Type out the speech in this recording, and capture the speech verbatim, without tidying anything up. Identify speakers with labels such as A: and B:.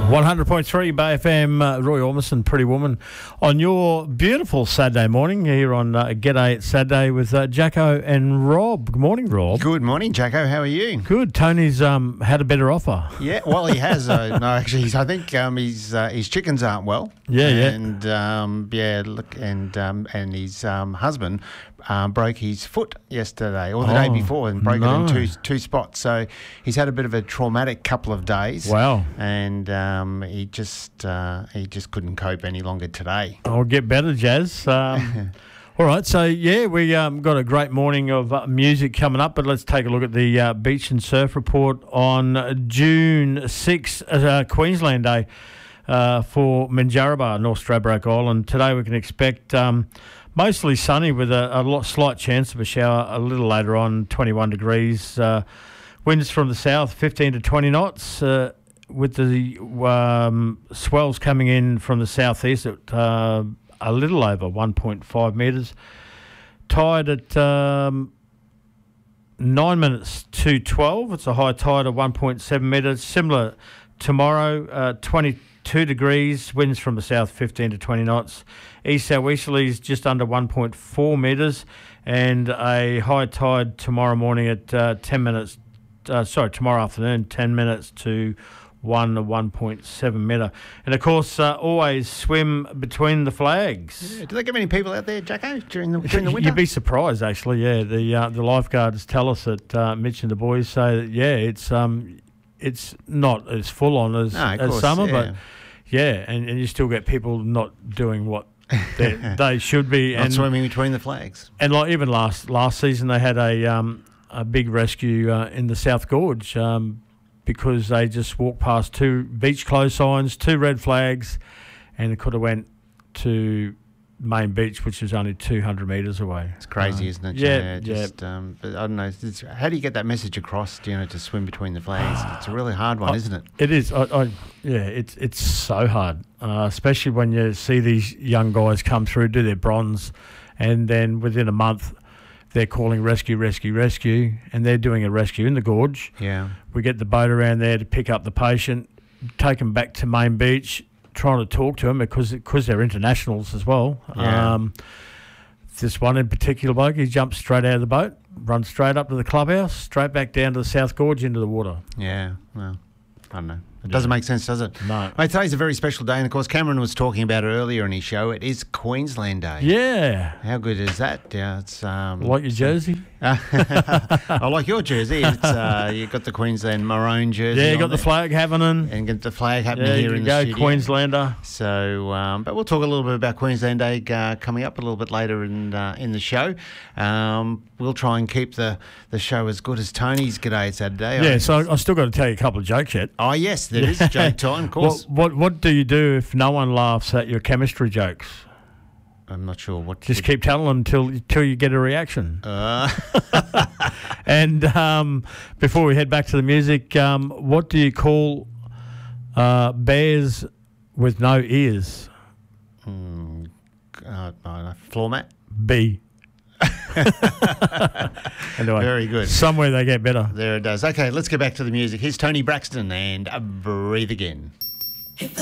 A: one hundred point three Bay F M, uh, Roy Orbison, Pretty Woman, on your beautiful Saturday morning here on uh, G'day Saturday with uh, Jacko and Rob. Good morning, Rob.
B: Good morning, Jacko. How are you?
A: Good. Tony's um, had a better offer.
B: Yeah, well, he has. Uh, no, actually, he's, I think um, his uh, his chickens aren't well.
A: Yeah, yeah.
B: And um, yeah, look, and um, and his um, husband um, broke his foot yesterday or the
A: Oh,
B: day before and broke
A: no.
B: it in two two spots. So he's had a bit of a traumatic couple of days.
A: Wow.
B: And um, he just uh, he just couldn't cope any longer today.
A: I'll get better, Jazz. Um, all right, so yeah, we um, got a great morning of uh, music coming up, but let's take a look at the uh, Beach and Surf Report on June sixth, uh, Queensland Day uh, for Minjarrabaa, North Stradbroke Island. Today we can expect um, mostly sunny with a, a lot, slight chance of a shower a little later on, twenty-one degrees. Uh, winds from the south, fifteen to twenty knots. Uh, with the um, swells coming in from the southeast at uh, a little over one point five metres. Tide at um, nine minutes to twelve. It's a high tide of one point seven metres. Similar tomorrow, uh, twenty-two degrees, winds from the south, fifteen to twenty knots. East southeasterlies just under one point four metres, and a high tide tomorrow morning at uh, ten minutes, uh, sorry, tomorrow afternoon, ten minutes to one to one point seven metre. And of course, uh, always swim between the flags.
B: Yeah. Do they get many people out there, Jacko, during the during the winter?
A: You'd be surprised, actually. Yeah, the uh, the lifeguards tell us that uh, Mitch and the boys say that yeah, it's um, it's not as full on as,
B: No, of
A: as
B: course,
A: summer,
B: yeah.
A: but yeah, and, and you still get people not doing what they, they should be.
B: Not
A: and
B: swimming between the flags.
A: And like even last last season, they had a um, a big rescue uh, in the South Gorge. Um, because they just walked past two beach close signs, two red flags, and it could have went to Main Beach, which is only two hundred metres away.
B: It's crazy,
A: uh,
B: isn't it?
A: Yeah,
B: Just,
A: yeah.
B: Um, but I don't know. It's, how do you get that message across? You know, to swim between the flags. It's a really hard one,
A: I,
B: isn't it?
A: It is. I, I, yeah, it's it's so hard, uh, especially when you see these young guys come through, do their bronze, and then within a month, they're calling rescue, rescue, rescue, and they're doing a rescue in the gorge.
B: Yeah.
A: We get the boat around there to pick up the patient, take them back to Main Beach, trying to talk to them because because they're internationals as well.
B: Yeah.
A: Um, this one in particular bloke, he jumps straight out of the boat, runs straight up to the clubhouse, straight back down to the South Gorge into the water.
B: Yeah. Well, I don't know. It doesn't make sense, does it?
A: No.
B: Mate, today's a very special day, and of course, Cameron was talking about it earlier in his show. It is Queensland Day.
A: Yeah.
B: How good is that? Yeah, it's um,
A: Like your jersey?
B: I like your jersey. It's uh, you've got the Queensland maroon jersey.
A: Yeah, you
B: on
A: got the
B: there.
A: flag happening.
B: And get the flag happening
A: Yeah,
B: here
A: you
B: in
A: go,
B: the studio.
A: Queenslander.
B: So, um, but we'll talk a little bit about Queensland Day uh, coming up a little bit later in uh, in the show. Um, we'll try and keep the, the show as good as Tony's G'day Saturday.
A: Yeah, so I've still got to tell you a couple of jokes yet.
B: Oh yes, there is joke time, of course.
A: What, what what do you do if no one laughs at your chemistry jokes?
B: I'm not sure what.
A: Just keep telling them until until you get a reaction.
B: Uh.
A: And um, before we head back to the music, um, what do you call uh, bears with no ears?
B: Hmm, uh, uh, floor mat.
A: B. Anyway,
B: Very good.
A: Somewhere they get better.
B: There it does. Okay, let's get back to the music. Here's Tony Braxton and uh, Breathe Again.